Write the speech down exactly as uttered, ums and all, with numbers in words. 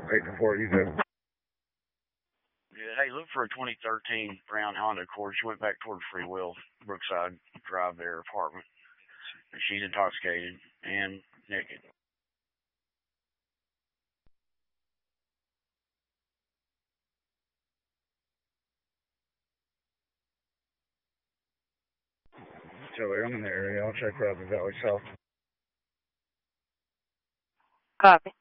eight to four, you said. Yeah, hey, look for a twenty thirteen brown Honda Accord. She went back toward Free Will, Brookside Drive, their apartment. And she's intoxicated and naked. Joey, I'm in the area. I'll check Rapid Valley South. Copy.